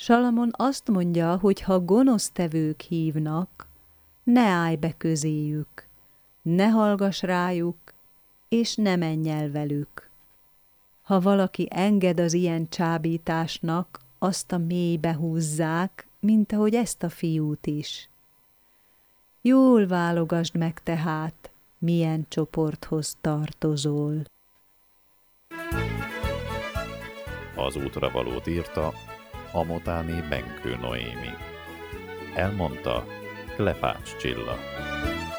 Salamon azt mondja, hogy ha gonosztevők hívnak, ne állj be közéjük, ne hallgass rájuk, és ne menj el velük. Ha valaki enged az ilyen csábításnak, azt a mélybe húzzák, mint ahogy ezt a fiút is. Jól válogasd meg tehát, milyen csoporthoz tartozol. Az útra valót írta a motáni Benkő Noémi. Elmondta Klepács Csilla.